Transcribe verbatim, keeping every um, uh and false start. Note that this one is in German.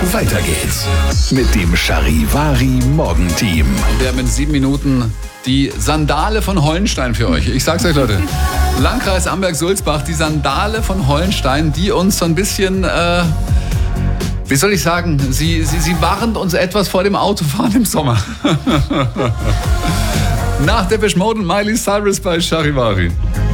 Weiter geht's mit dem Charivari Morgenteam. Wir haben in sieben Minuten die Sandale von Hollenstein für euch. Ich sag's euch, Leute. Landkreis Amberg-Sulzbach, die Sandale von Hollenstein, die uns so ein bisschen, äh, wie soll ich sagen, sie, sie, sie warnt uns etwas vor dem Autofahren im Sommer. Nach Depeche Mode und Miley Cyrus bei Charivari.